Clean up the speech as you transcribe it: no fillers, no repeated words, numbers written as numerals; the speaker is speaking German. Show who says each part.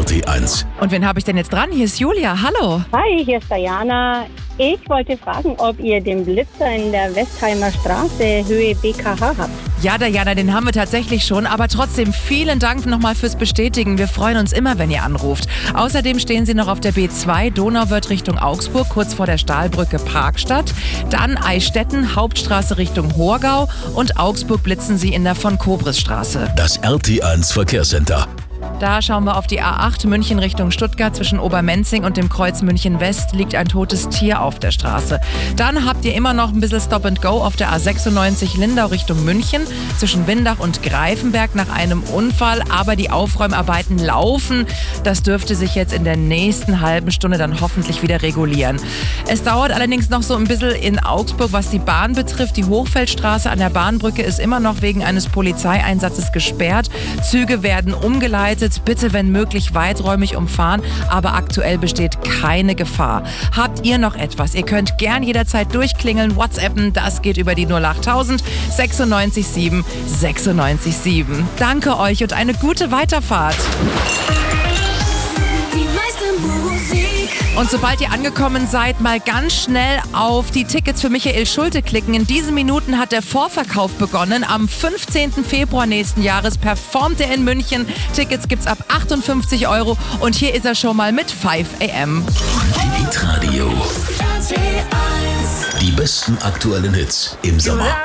Speaker 1: RT1.
Speaker 2: Und wen habe ich denn jetzt dran? Hier ist Julia. Hallo.
Speaker 3: Hi, hier ist Diana. Ich wollte fragen, ob ihr den Blitzer in der Westheimer Straße Höhe BKH habt.
Speaker 2: Ja, Diana, den haben wir tatsächlich schon, aber trotzdem vielen Dank nochmal fürs Bestätigen. Wir freuen uns immer, wenn ihr anruft. Außerdem stehen Sie noch auf der B2 Donauwörth Richtung Augsburg, kurz vor der Stahlbrücke Parkstadt. Dann Eichstätten, Hauptstraße Richtung Horgau und Augsburg blitzen Sie in der Von-Kobris-Straße.
Speaker 1: Das RT1 Verkehrscenter.
Speaker 2: Da schauen wir auf die A8 München Richtung Stuttgart. Zwischen Obermenzing und dem Kreuz München West liegt ein totes Tier auf der Straße. Dann habt ihr immer noch ein bisschen Stop and Go auf der A96 Lindau Richtung München. Zwischen Windach und Greifenberg nach einem Unfall. Aber die Aufräumarbeiten laufen. Das dürfte sich jetzt in der nächsten halben Stunde dann hoffentlich wieder regulieren. Es dauert allerdings noch so ein bisschen in Augsburg, was die Bahn betrifft. Die Hochfeldstraße an der Bahnbrücke ist immer noch wegen eines Polizeieinsatzes gesperrt. Züge werden umgeleitet. Bitte, wenn möglich, weiträumig umfahren, aber aktuell besteht keine Gefahr. Habt ihr noch etwas? Ihr könnt gern jederzeit durchklingeln, WhatsAppen, das geht über die 08000 96 7 96 7. Danke euch und eine gute Weiterfahrt. Und sobald ihr angekommen seid, mal ganz schnell auf die Tickets für Michael Schulte klicken. In diesen Minuten hat der Vorverkauf begonnen. Am 15. Februar nächsten Jahres performt er in München. Tickets gibt's ab 58 € und hier ist er schon mal mit 5 AM.
Speaker 1: Hitradio. Die besten aktuellen Hits im Sommer.